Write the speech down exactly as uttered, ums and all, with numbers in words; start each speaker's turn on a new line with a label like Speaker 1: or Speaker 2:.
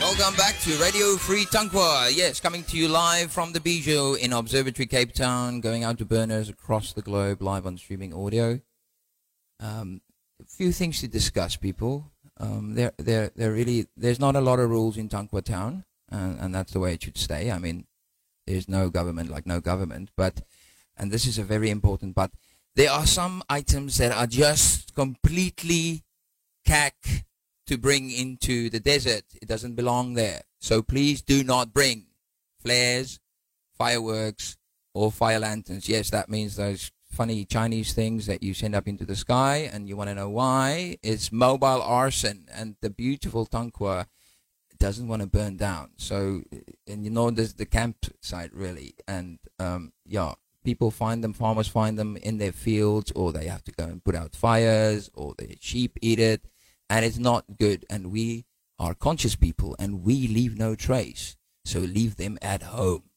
Speaker 1: Welcome back to Radio Free Tankwa. Yes, coming to you live from the Bijou in Observatory, Cape Town, going out to burners across the globe, live on streaming audio. Um, a few things to discuss, people. Um, there, there, there really, there's not a lot of rules in Tankwa Town, and, and that's the way it should stay. I mean, there's no government like no government, but, and this is a very important, but there are some items that are just completely cack to bring into the desert. It doesn't belong there. So please do not bring flares, fireworks, or fire lanterns. Yes, that means those funny Chinese things that you send up into the sky, and you want to know why. It's mobile arson, and the beautiful Tankwa doesn't want to burn down. So, and you know, there's the campsite really, and um, yeah, people find them, farmers find them in their fields, or they have to go and put out fires, or the sheep eat it. And it's not good, and we are conscious people, and we leave no trace. So leave them at home.